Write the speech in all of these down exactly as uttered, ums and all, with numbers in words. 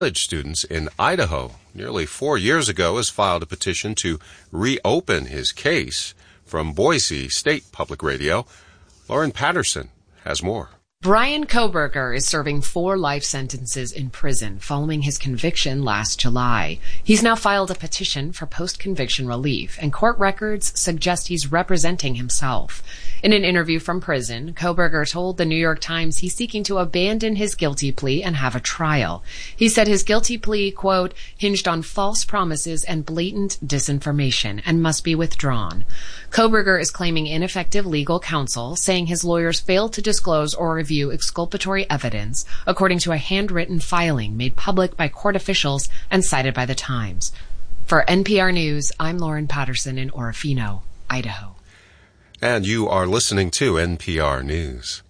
College students in Idaho nearly four years ago has filed a petition to reopen his case. From Boise State Public Radio, Lauren Patterson has more. Brian Kohberger is serving four life sentences in prison following his conviction last July. He's now filed a petition for post-conviction relief, and court records suggest he's representing himself. In an interview from prison, Kohberger told the New York Times he's seeking to abandon his guilty plea and have a trial. He said his guilty plea, quote, hinged on false promises and blatant disinformation and must be withdrawn. Kohberger is claiming ineffective legal counsel, saying his lawyers failed to disclose or review exculpatory evidence, according to a handwritten filing made public by court officials and cited by the Times. For N P R News, I'm Lauren Patterson in Orofino, Idaho. And you are listening to N P R News.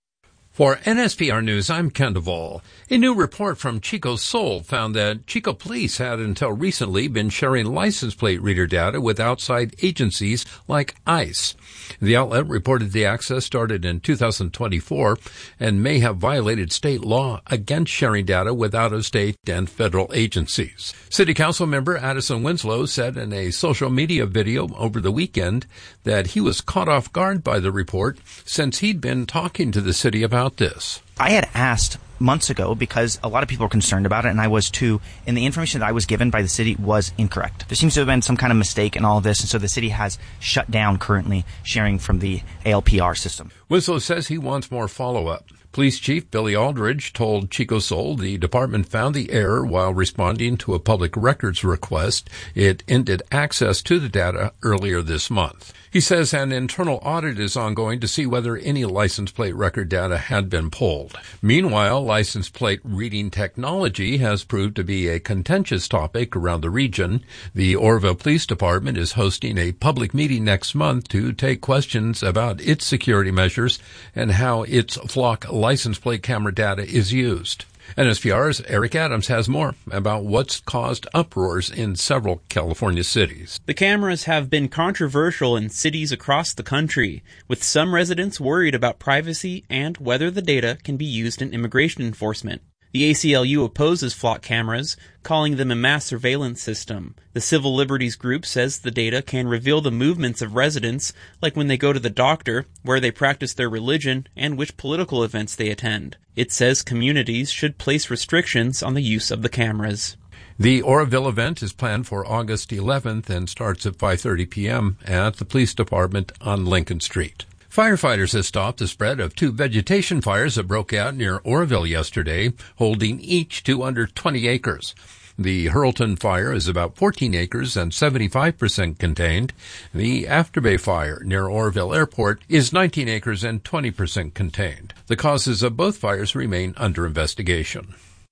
For N S P R News, I'm Ken Duvall. A new report from Chico Sol found that Chico police had until recently been sharing license plate reader data with outside agencies like ICE. The outlet reported the access started in two thousand twenty-four and may have violated state law against sharing data with out-of-state and federal agencies. City Council member Addison Winslow said in a social media video over the weekend that he was caught off guard by the report since he'd been talking to the city about this. I had asked months ago because a lot of people were concerned about it, and I was too, and the information that I was given by the city was incorrect. There seems to have been some kind of mistake in all of this, and so the city has shut down currently sharing from the A L P R system. Winslow says he wants more follow-up. Police Chief Billy Aldridge told Chico Sol the department found the error while responding to a public records request. It ended access to the data earlier this month. He says an internal audit is ongoing to see whether any license plate record data had been pulled. Meanwhile, license plate reading technology has proved to be a contentious topic around the region. The Oroville Police Department is hosting a public meeting next month to take questions about its security measures and how its flock license plate camera data is used. N S P R's Eric Adams has more about what's caused uproars in several California cities. The cameras have been controversial in cities across the country, with some residents worried about privacy and whether the data can be used in immigration enforcement. The A C L U opposes flock cameras, calling them a mass surveillance system. The civil liberties group says the data can reveal the movements of residents, like when they go to the doctor, where they practice their religion, and which political events they attend. It says communities should place restrictions on the use of the cameras. The Oroville event is planned for August eleventh and starts at five thirty p.m. at the police department on Lincoln Street. Firefighters have stopped the spread of two vegetation fires that broke out near Oroville yesterday, holding each to under twenty acres. The Hurlton fire is about fourteen acres and seventy-five percent contained. The Afterbay fire near Oroville Airport is nineteen acres and twenty percent contained. The causes of both fires remain under investigation.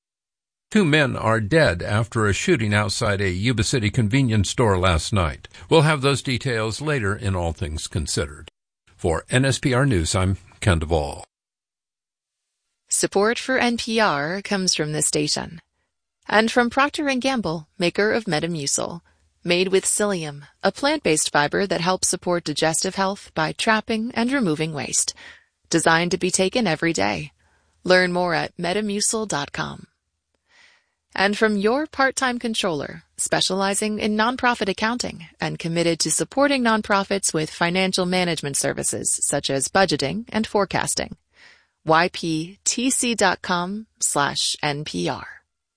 Two men are dead after a shooting outside a Yuba City convenience store last night. We'll have those details later in All Things Considered. For N S P R News, I'm Ken Duvall. Support for N P R comes from this station. And from Procter and Gamble, maker of Metamucil. Made with psyllium, a plant-based fiber that helps support digestive health by trapping and removing waste. Designed to be taken every day. Learn more at metamucil dot com. And from your part-time controller, specializing in nonprofit accounting and committed to supporting nonprofits with financial management services such as budgeting and forecasting. Y P T C dot com slash N P R.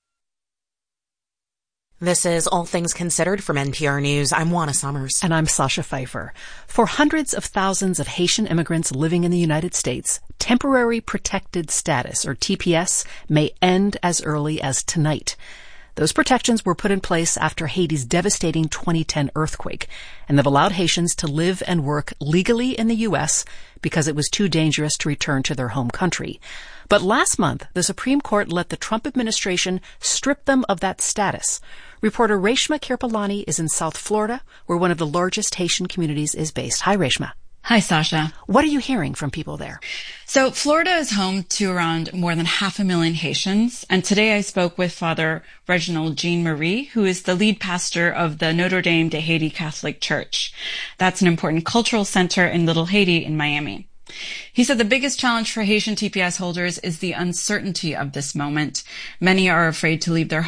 This is All Things Considered from N P R News. I'm Juana Summers. And I'm Sasha Pfeiffer. For hundreds of thousands of Haitian immigrants living in the United States, temporary protected status, or T P S, may end as early as tonight. Those protections were put in place after Haiti's devastating twenty ten earthquake, and they've allowed Haitians to live and work legally in the U S because it was too dangerous to return to their home country. But last month, the Supreme Court let the Trump administration strip them of that status. Reporter Reshma Kirpalani is in South Florida, where one of the largest Haitian communities is based. Hi, Reshma. Hi, Sasha. What are you hearing from people there? So Florida is home to around more than half a million Haitians. And today I spoke with Father Reginald Jean-Marie, who is the lead pastor of the Notre Dame de Haiti Catholic Church. That's an important cultural center in Little Haiti in Miami. He said the biggest challenge for Haitian T P S holders is the uncertainty of this moment. Many are afraid to leave their